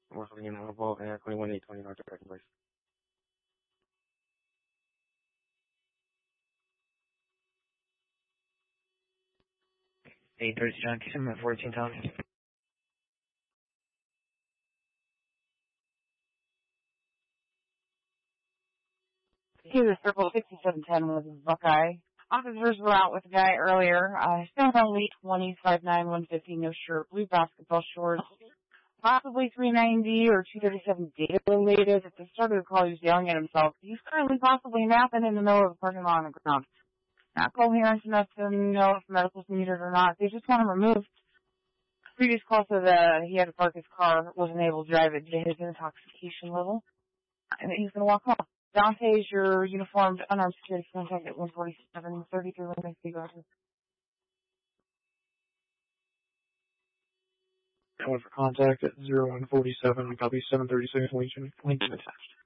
North Virginia Mobile and 21820 North American Place. 830 John Kissam at 14 Thomas. He was Circle 6710 with Buckeye. Officers were out with a guy earlier. Still on late 20s, 5'9", 150, no shirt, blue basketball shorts. Possibly 390 or 237 data related. At the start of the call, he was yelling at himself. He's currently possibly napping in the middle of the parking lot on the ground. Not coherent enough to know if medical's needed or not. They just want him removed. Previous call said that he had to park his car, wasn't able to drive it due to his intoxication level, and he's going to walk home. Dante is your uniformed unarmed security contact at 147-33 Lincoln Street. That one for contact at 0147, copy 736 Lincoln attached.